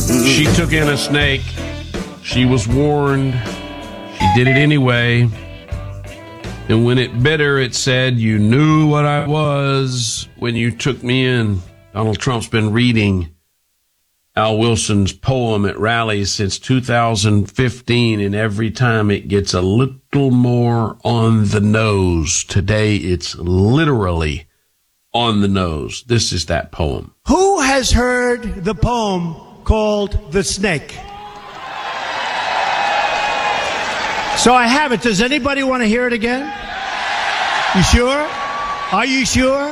She took in a snake. She was warned. She did it anyway. And when it bit her, it said, "You knew what I was when you took me in." Donald Trump's been reading Al Wilson's poem at rallies since 2015, and every time it gets a little more on the nose. Today, it's literally on the nose. This is that poem. Who has heard the poem called The Snake? So I have it. Does anybody want to hear it again? You sure? Are you sure?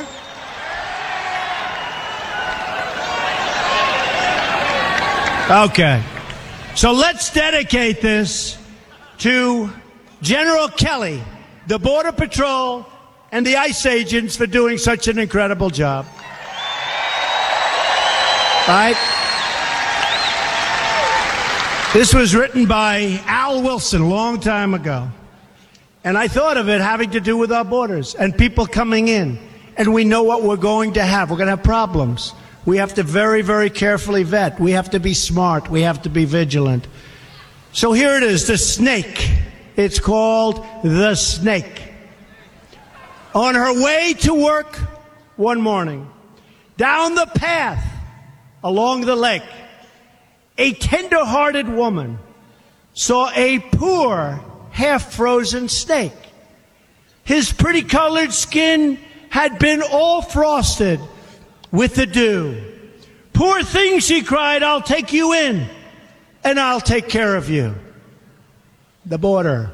Okay. So let's dedicate this to General Kelly, the Border Patrol, and the ICE agents for doing such an incredible job. All right? This was written by Al Wilson a long time ago. And I thought of it having to do with our borders and people coming in. And we know what we're going to have. We're going to have problems. We have to very, very carefully vet. We have to be smart. We have to be vigilant. So here it is, the snake. It's called The Snake. On her way to work one morning, down the path along the lake, a tender-hearted woman saw a poor, half-frozen snake. His pretty-colored skin had been all frosted with the dew. "Poor thing," she cried, "I'll take you in, and I'll take care of you." The border.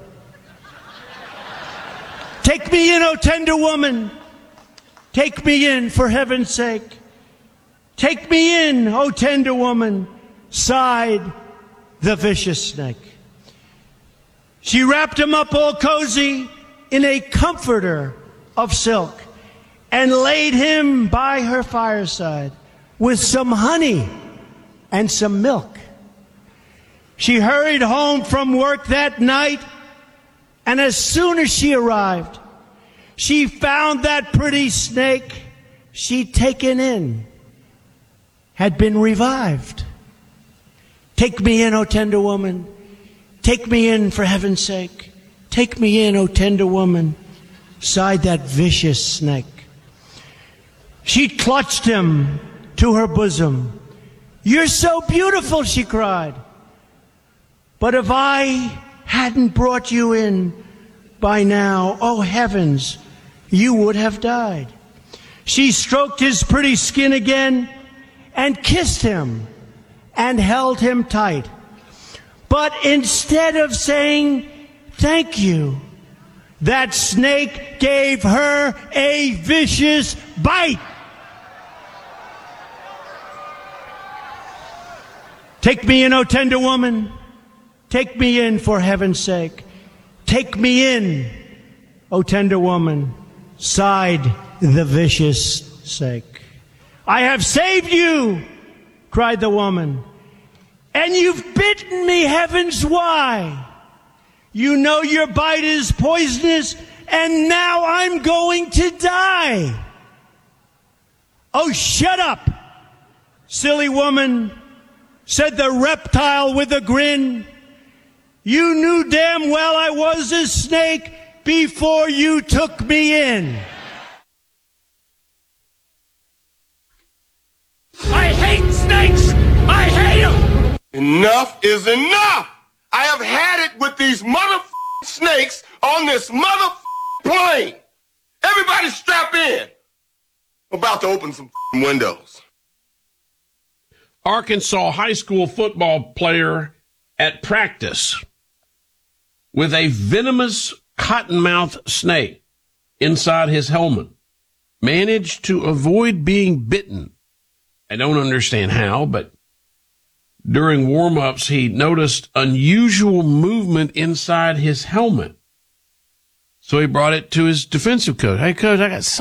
"Take me in, O tender woman. Take me in, for heaven's sake. Take me in, O tender woman," sighed the vicious snake. She wrapped him up all cozy in a comforter of silk and laid him by her fireside with some honey and some milk. She hurried home from work that night, and as soon as she arrived, she found that pretty snake she'd taken in had been revived. "Take me in, O tender woman. Take me in, for heaven's sake. Take me in, O tender woman," sighed that vicious snake. She clutched him to her bosom. "You're so beautiful," she cried. "But if I hadn't brought you in by now, oh heavens, you would have died." She stroked his pretty skin again and kissed him and held him tight. But instead of saying thank you, that snake gave her a vicious bite. "Take me in, O tender woman. Take me in, for heaven's sake. Take me in, O tender woman," sighed the vicious snake. "I have saved you," cried the woman, "and you've bitten me, heavens, why? You know your bite is poisonous, and now I'm going to die." "Oh, shut up, silly woman," said the reptile with a grin. "You knew damn well I was a snake before you took me in." I hate snakes! I hate them! Enough is enough! I have had it with these snakes on this plane! Everybody strap in! I'm about to open some windows. Arkansas high school football player at practice with a venomous cottonmouth snake inside his helmet managed to avoid being bitten. I don't understand how, but during warm-ups, he noticed unusual movement inside his helmet. So he brought it to his defensive coach. "Hey, coach, I got